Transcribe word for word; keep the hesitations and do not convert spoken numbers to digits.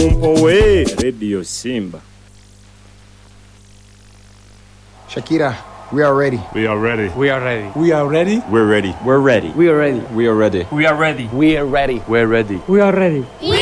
Owe, Radio Simba. Shakira, we are ready. We are ready. We are ready. We are ready. We're ready. We're ready. We are ready. We are ready. We are ready. We are ready. We're ready. We are ready. We